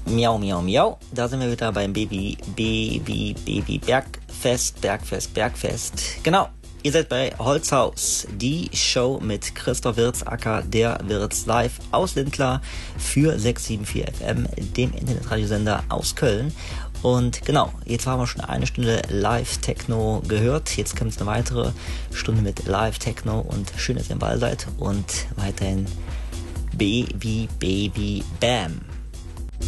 Miau, miau, miau. Da sind wir wieder beim Baby Bergfest. Genau, ihr seid bei Holzhaus, die Show mit Christoph Wirtz, aka der Wirtz live aus Lindlar für 674 FM, dem Internetradiosender aus Köln. Und genau, jetzt haben wir schon eine Stunde Live-Techno gehört. Jetzt kommt eine weitere Stunde mit Live-Techno und schön, dass ihr im Ball seid. Und weiterhin Baby Bam.